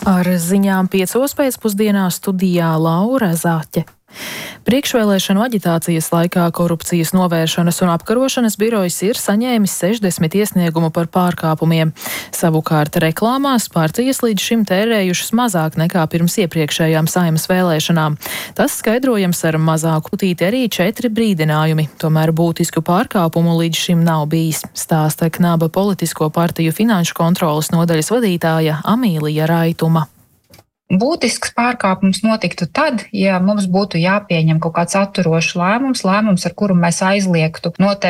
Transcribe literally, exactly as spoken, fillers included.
Ar ziņām piecos pēcpusdienā studijā Laura Zaķe. Priekšvēlēšanu aģitācijas laikā Korupcijas novēršanas un apkarošanas birojas ir saņēmis sešdesmit iesniegumu par pārkāpumiem. Savukārt reklāmās partijas līdz šim tērējušas mazāk nekā pirms iepriekšējām Saeimas vēlēšanām. Tas skaidrojams ar mazāku putīti arī četri brīdinājumi. Tomēr būtisku pārkāpumu līdz šim nav bijis, stāsta Knaba politisko partiju finanšu kontroles nodaļas vadītāja Amīlija Raituma. Būtisks pārkāpums notiktu tad, ja mums būtu jāpieņem kaut kāds atturošs lēmums, lēmums, ar kuru mēs aizliegtu noteikt